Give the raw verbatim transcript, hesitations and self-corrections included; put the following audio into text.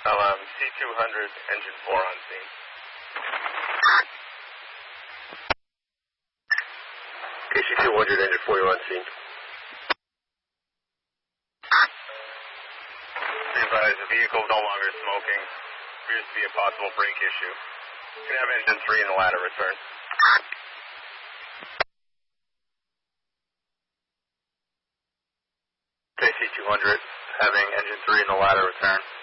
Um, C two hundred, engine four on scene. K C two hundred, engine four, you're on scene. Be advised, the vehicle is no longer smoking. Appears to be a possible brake issue. You can have engine three in the ladder return. K C two hundred, having engine three in the ladder return.